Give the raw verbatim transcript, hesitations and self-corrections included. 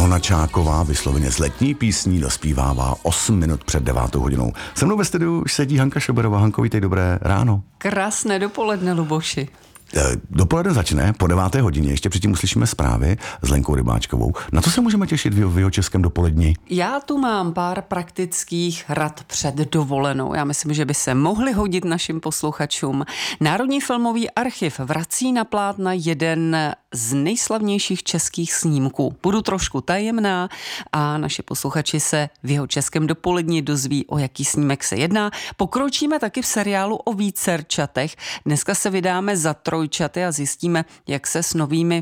Ilona Čáková vysloveně z letní písní dospívává osm minut před devátou hodinou. Se mnou ve studiu už sedí Hanka Šoberová. Hanko, vítej, dobré ráno. Krásné dopoledne, Luboši. Dopoledne začne po deváté hodině, ještě předtím uslyšíme zprávy s Lenkou Rybáčkovou. Na co se můžeme těšit v jeho českém dopoledni? Já tu mám pár praktických rad před dovolenou. Já myslím, že by se mohly hodit našim posluchačům. Národní filmový archiv vrací na plátna jeden z nejslavnějších českých snímků. Budu trošku tajemná a naši posluchači se v jeho českém dopoledni dozví, o jaký snímek se jedná. Pokročíme taky v seriálu o vícerčatech. Dneska se vydáme za trojčaty a zjistíme, jak se s novými